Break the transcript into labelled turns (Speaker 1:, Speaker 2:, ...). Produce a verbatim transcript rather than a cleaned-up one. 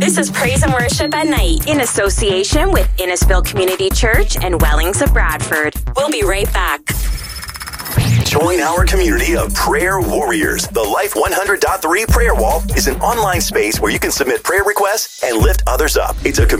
Speaker 1: This is Praise and Worship at Night in association with Innisfil Community Church and Wellings of Bradford. We'll be right back.
Speaker 2: Join our community of prayer warriors. The Life one hundred point three Prayer Wall is an online space where you can submit prayer requests and lift others up. It's a